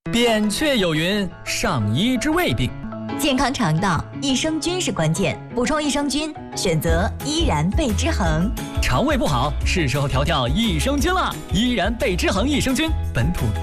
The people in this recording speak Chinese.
扁鹊有云：上医之未病。 健康肠道，益生菌是关键，补充益生菌，选择依然贝之恒。 肠胃不好，是时候调益生菌了。依然贝之恒益生菌，本土